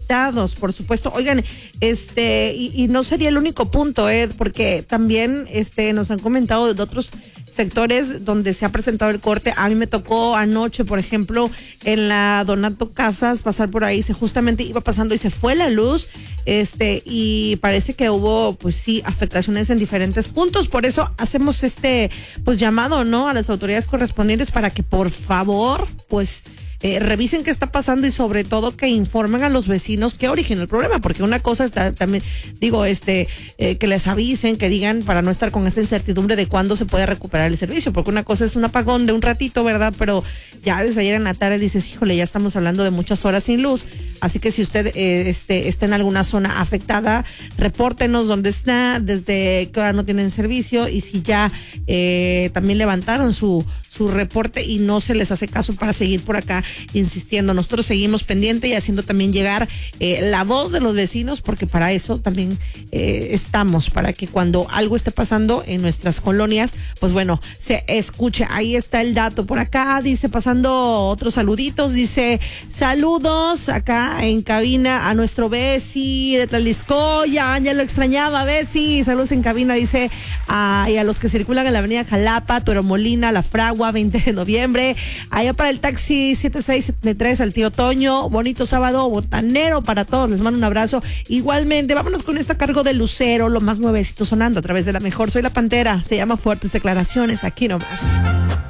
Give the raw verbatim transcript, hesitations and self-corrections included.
afectados, por supuesto. Oigan, este, y, y no sería el único punto, eh, porque también este nos han comentado de otros sectores donde se ha presentado el corte. A mí me tocó anoche, por ejemplo, en la Donato Casas, pasar por ahí, se justamente iba pasando y se fue la luz, este, y parece que hubo, pues sí, afectaciones en diferentes puntos. Por eso hacemos este, pues llamado, ¿no?, a las autoridades correspondientes para que por favor, pues, Eh, revisen qué está pasando y sobre todo que informen a los vecinos qué originó el problema, porque una cosa está también, digo, este, eh, que les avisen, que digan para no estar con esta incertidumbre de cuándo se puede recuperar el servicio, porque una cosa es un apagón de un ratito, ¿verdad? Pero ya desde ayer en la tarde dices, híjole, ya estamos hablando de muchas horas sin luz, así que si usted eh, este, está en alguna zona afectada, repórtenos dónde está, desde qué hora no tienen servicio y si ya eh, también levantaron su, su reporte y no se les hace caso para seguir por acá insistiendo. Nosotros seguimos pendiente y haciendo también llegar eh, la voz de los vecinos, porque para eso también eh, estamos, para que cuando algo esté pasando en nuestras colonias, pues bueno, se escuche. Ahí está el dato. Por acá dice, pasando otros saluditos, dice, saludos acá en cabina a nuestro Bessie de Talisco, ya, ya lo extrañaba, Bessie, saludos en cabina, dice, a, y a los que circulan en la avenida Jalapa, Toromolina, La Fragua, veinte de noviembre, allá para el taxi siete seis setenta y tres al tío Toño, bonito sábado botanero para todos, les mando un abrazo. Igualmente, vámonos con esta cargo de Lucero, lo más nuevecito sonando a través de la mejor. Soy la Pantera, se llama Fuertes Declaraciones, aquí nomás.